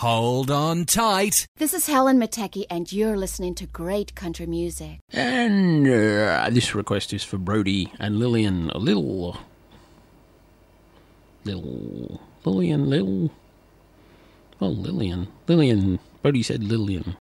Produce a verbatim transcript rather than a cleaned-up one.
Hold on tight. This is Helen Matecki, and you're listening to great country music. And uh, this request is for Brody and Lillian. A little... Little... Lillian, little... Well, Lillian. Lillian. Brody said Lillian.